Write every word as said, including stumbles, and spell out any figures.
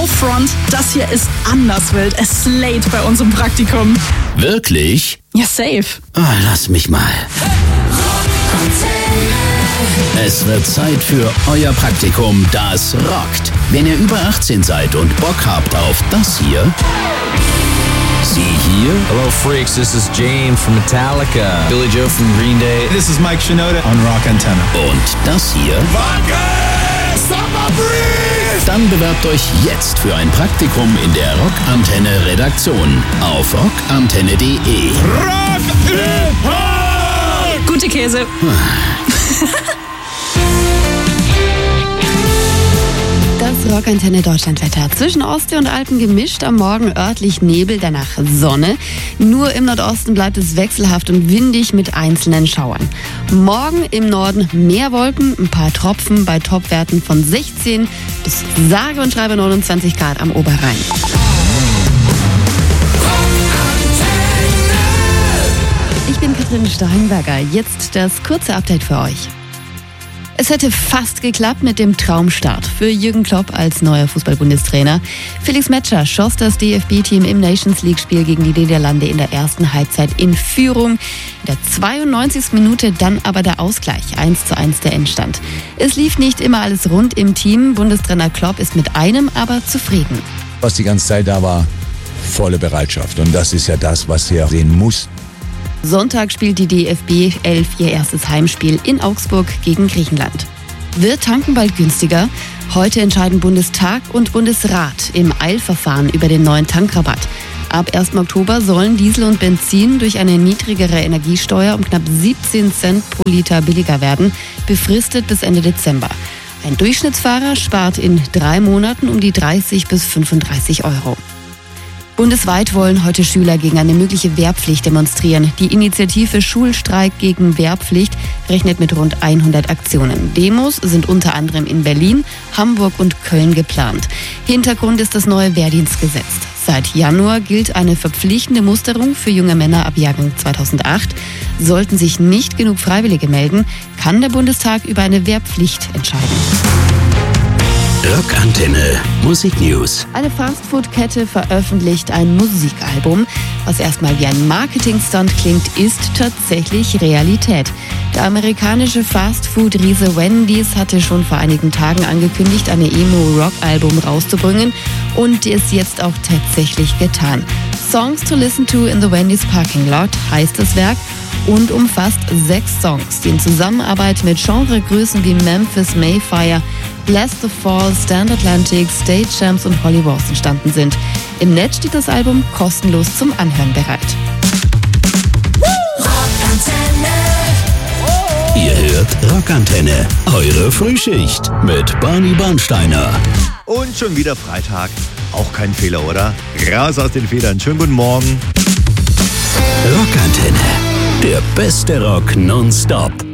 No front, das hier ist anders wild. Es slayt bei uns im Praktikum. Wirklich? Ja, safe. Oh, lass mich mal. Es wird Zeit für euer Praktikum, das rockt. Wenn ihr über achtzehn seid und Bock habt auf das hier, sie hier, Hello Freaks, this is James from Metallica, Billy Joe from Green Day. This is Mike Shinoda on Rock Antenne. und das hier, dann bewerbt euch jetzt für ein Praktikum in der Rockantenne Redaktion auf rockantenne punkt de. Gute Käse. Das Rockantenne Deutschlandwetter. Zwischen Ostsee und Alpen gemischt, am Morgen örtlich Nebel, danach Sonne. Nur im Nordosten bleibt es wechselhaft und windig mit einzelnen Schauern. Morgen im Norden mehr Wolken, ein paar Tropfen bei Topwerten von sechzehn bis sage und schreibe neunundzwanzig Grad am Oberrhein. Ich bin Katrin Steinberger. Jetzt das kurze Update für euch. Es hätte fast geklappt mit dem Traumstart für Jürgen Klopp als neuer Fußball-Bundestrainer. Felix Metscher schoss das D F B-Team im Nations-League-Spiel gegen die Niederlande in der ersten Halbzeit in Führung. In der zweiundneunzigsten Minute dann aber der Ausgleich, eins zu eins der Endstand. Es lief nicht immer alles rund im Team. Bundestrainer Klopp ist mit einem aber zufrieden. Was die ganze Zeit da war, volle Bereitschaft. Und das ist ja das, was er sehen muss. Sonntag spielt die D F B elf ihr erstes Heimspiel in Augsburg gegen Griechenland. Wird Tanken bald günstiger? Heute entscheiden Bundestag und Bundesrat im Eilverfahren über den neuen Tankrabatt. Ab ersten Oktober sollen Diesel und Benzin durch eine niedrigere Energiesteuer um knapp siebzehn Cent pro Liter billiger werden, befristet bis Ende Dezember. Ein Durchschnittsfahrer spart in drei Monaten um die dreißig bis fünfunddreißig Euro. Bundesweit wollen heute Schüler gegen eine mögliche Wehrpflicht demonstrieren. Die Initiative Schulstreik gegen Wehrpflicht rechnet mit rund hundert Aktionen. Demos sind unter anderem in Berlin, Hamburg und Köln geplant. Hintergrund ist das neue Wehrdienstgesetz. Seit Januar gilt eine verpflichtende Musterung für junge Männer ab Jahrgang zweitausendacht. Sollten sich nicht genug Freiwillige melden, kann der Bundestag über eine Wehrpflicht entscheiden. Rockantenne Musik News. Eine Fastfood-Kette veröffentlicht ein Musikalbum. Was erstmal wie ein Marketing-Stunt klingt, ist tatsächlich Realität. Der amerikanische Fastfood-Riese Wendy's hatte schon vor einigen Tagen angekündigt, ein Emo-Rock-Album rauszubringen und ist jetzt auch tatsächlich getan. Songs to Listen to in the Wendy's Parking Lot heißt das Werk und umfasst sechs Songs, die in Zusammenarbeit mit Genregrößen wie Memphis Mayfire, Bless the Fall, Stand Atlantic, State Champs und Holly Wars entstanden sind. Im Netz steht das Album kostenlos zum Anhören bereit. Ihr hört Rockantenne, eure Frühschicht mit Barney Bernsteiner. Und schon wieder Freitag. Auch kein Fehler, oder? Raus aus den Federn. Schönen guten Morgen. Rockantenne, der beste Rock nonstop.